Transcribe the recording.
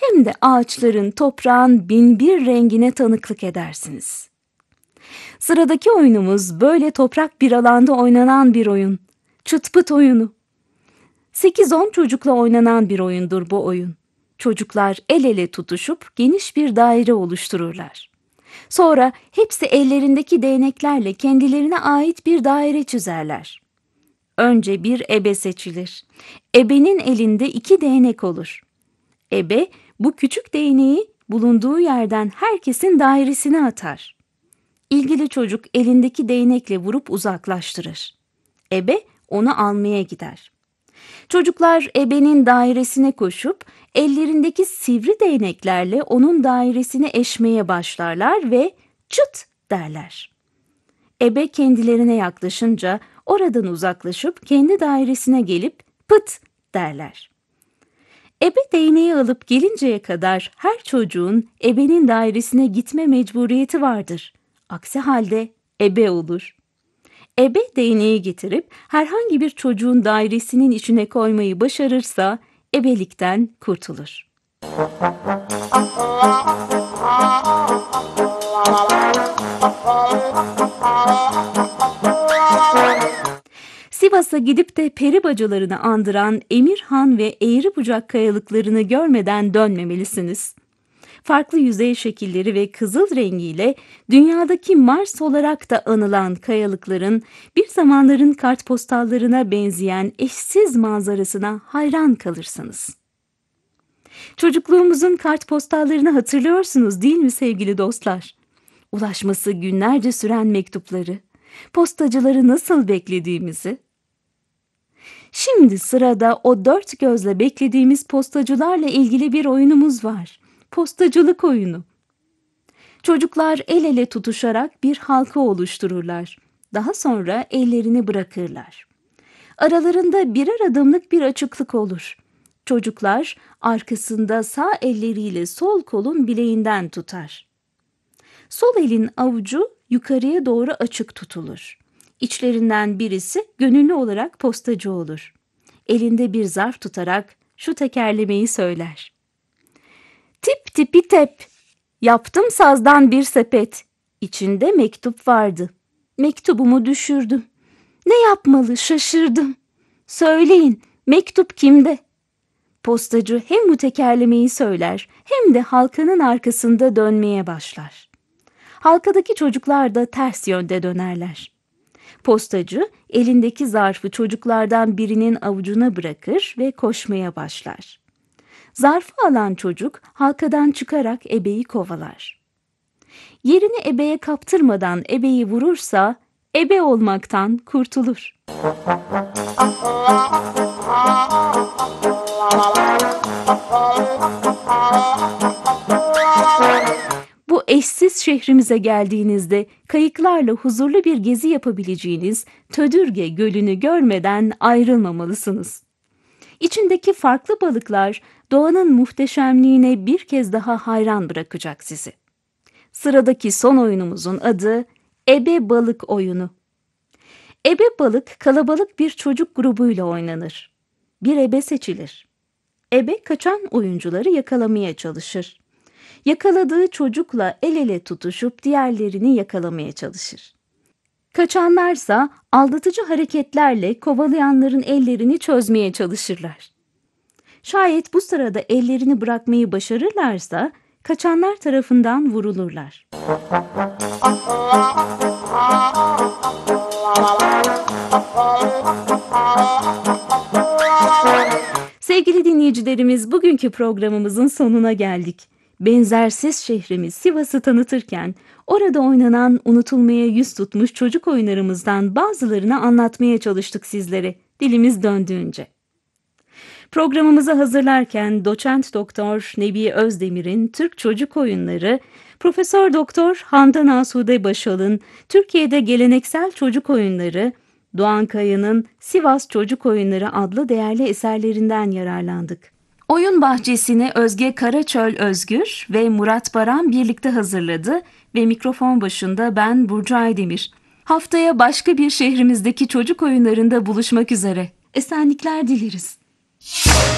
hem de ağaçların, toprağın binbir rengine tanıklık edersiniz. Sıradaki oyunumuz böyle toprak bir alanda oynanan bir oyun. Çıt pıt oyunu. 8-10 çocukla oynanan bir oyundur bu oyun. Çocuklar el ele tutuşup geniş bir daire oluştururlar. Sonra hepsi ellerindeki değneklerle kendilerine ait bir daire çizerler. Önce bir ebe seçilir. Ebenin elinde 2 değnek olur. Ebe bu küçük değneği bulunduğu yerden herkesin dairesine atar. İlgili çocuk elindeki değnekle vurup uzaklaştırır. Ebe onu almaya gider. Çocuklar ebenin dairesine koşup ellerindeki sivri değneklerle onun dairesini eşmeye başlarlar ve çıt derler. Ebe kendilerine yaklaşınca oradan uzaklaşıp kendi dairesine gelip pıt derler. Ebe değneği alıp gelinceye kadar her çocuğun ebenin dairesine gitme mecburiyeti vardır. Aksi halde ebe olur. Ebe değneği getirip herhangi bir çocuğun dairesinin içine koymayı başarırsa ebelikten kurtulur. Sivas'a gidip de peri bacalarını andıran Emirhan ve Eğribucak kayalıklarını görmeden dönmemelisiniz. Farklı yüzey şekilleri ve kızıl rengiyle dünyadaki Mars olarak da anılan kayalıkların bir zamanların kartpostallarına benzeyen eşsiz manzarasına hayran kalırsınız. Çocukluğumuzun kartpostallarını hatırlıyorsunuz değil mi sevgili dostlar? Ulaşması günlerce süren mektupları, postacıları nasıl beklediğimizi. Şimdi sırada o 4 gözle beklediğimiz postacılarla ilgili bir oyunumuz var. Postacılık oyunu. Çocuklar el ele tutuşarak bir halka oluştururlar. Daha sonra ellerini bırakırlar. Aralarında birer adımlık bir açıklık olur. Çocuklar arkasında sağ elleriyle sol kolun bileğinden tutar. Sol elin avucu yukarıya doğru açık tutulur. İçlerinden birisi gönüllü olarak postacı olur. Elinde bir zarf tutarak şu tekerlemeyi söyler. Tip tipi tep, yaptım sazdan bir sepet. İçinde mektup vardı. Mektubumu düşürdüm. Ne yapmalı şaşırdım. Söyleyin, mektup kimde? Postacı hem bu tekerlemeyi söyler hem de halkanın arkasında dönmeye başlar. Halkadaki çocuklar da ters yönde dönerler. Postacı elindeki zarfı çocuklardan birinin avucuna bırakır ve koşmaya başlar. Zarfı alan çocuk halkadan çıkarak ebeyi kovalar. Yerini ebeye kaptırmadan ebeyi vurursa ebe olmaktan kurtulur. Bu eşsiz şehrimize geldiğinizde kayıklarla huzurlu bir gezi yapabileceğiniz Tödürge Gölü'nü görmeden ayrılmamalısınız. İçindeki farklı balıklar doğanın muhteşemliğine bir kez daha hayran bırakacak sizi. Sıradaki son oyunumuzun adı Ebe Balık Oyunu. Ebe balık kalabalık bir çocuk grubuyla oynanır. Bir ebe seçilir. Ebe kaçan oyuncuları yakalamaya çalışır. Yakaladığı çocukla el ele tutuşup diğerlerini yakalamaya çalışır. Kaçanlarsa aldatıcı hareketlerle kovalayanların ellerini çözmeye çalışırlar. Şayet bu sırada ellerini bırakmayı başarırlarsa kaçanlar tarafından vurulurlar. Sevgili dinleyicilerimiz, bugünkü programımızın sonuna geldik. Benzersiz şehrimiz Sivas'ı tanıtırken orada oynanan unutulmaya yüz tutmuş çocuk oyunlarımızdan bazılarını anlatmaya çalıştık sizlere, dilimiz döndüğünce. Programımızı hazırlarken Doçent Doktor Nebiye Özdemir'in Türk Çocuk Oyunları, Profesör Doktor Handan Asude Başal'ın Türkiye'de Geleneksel Çocuk Oyunları, Doğan Kaya'nın Sivas Çocuk Oyunları adlı değerli eserlerinden yararlandık. Oyun bahçesini Özge Karaçöl Özgür ve Murat Baran birlikte hazırladı ve mikrofon başında ben Burcu Aydemir. Haftaya başka bir şehrimizdeki çocuk oyunlarında buluşmak üzere. Esenlikler dileriz.